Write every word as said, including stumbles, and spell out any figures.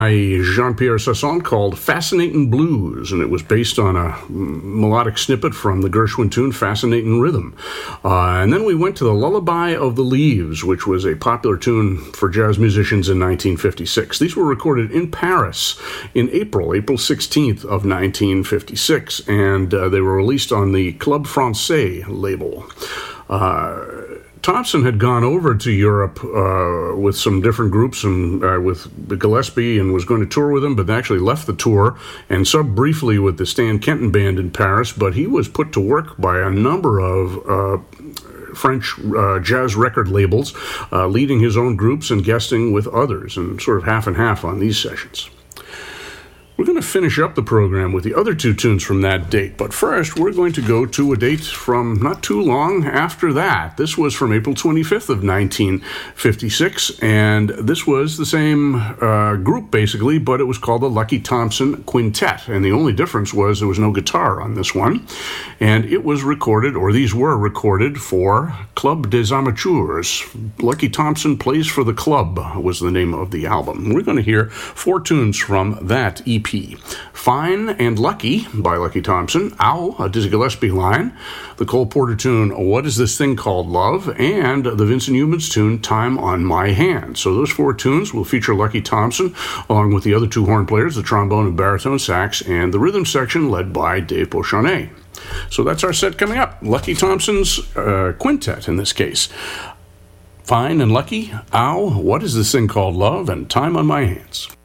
Jean-Pierre Sasson called Fascinating Blues, and it was based on a melodic snippet from the Gershwin tune Fascinating Rhythm. Uh, and then we went to the Lullaby of the Leaves, which was a popular tune for jazz musicians in nineteen fifty-six. These were recorded in Paris in April, April sixteenth of nineteen fifty-six, and uh, they were released on the Club Francais label. Uh, Thompson had gone over to Europe uh, with some different groups and uh, with Gillespie and was going to tour with them, but actually left the tour and subbed briefly with the Stan Kenton Band in Paris. But he was put to work by a number of uh, French uh, jazz record labels, uh, leading his own groups and guesting with others, and sort of half and half on these sessions. We're going to finish up the program with the other two tunes from that date, but first we're going to go to a date from not too long after that. This was from April twenty-fifth of nineteen fifty-six, and this was the same uh, group basically, but it was called the Lucky Thompson Quintet, and the only difference was there was no guitar on this one, and it was recorded, or these were recorded, for Club des Amateurs. Lucky Thompson Plays for the Club was the name of the album. We're going to hear four tunes from that E P. Fine and Lucky by Lucky Thompson, Ow, a Dizzy Gillespie line, the Cole Porter tune What Is This Thing Called Love, and the Vincent Youmans tune Time on My Hands. So those four tunes will feature Lucky Thompson along with the other two horn players, the trombone and baritone sax, and the rhythm section led by Dave Beaucharnet. So that's our set coming up. Lucky Thompson's uh, quintet in this case. Fine and Lucky, Ow, What Is This Thing Called Love, and Time on My Hands.